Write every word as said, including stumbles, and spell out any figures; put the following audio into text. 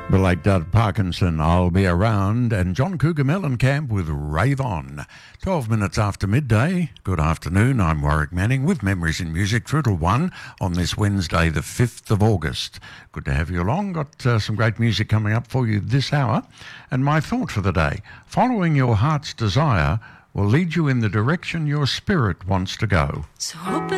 The late Doug Parkinson, I'll Be Around, and John Cougar Mellencamp with Rave On. twelve minutes after midday. Good afternoon, I'm Warwick Manning with Memories in Music, through to one on this Wednesday, the fifth of August. Good to have you along. Got uh, some great music coming up for you this hour. And my thought for the day, following your heart's desire will lead you in the direction your spirit wants to go. So open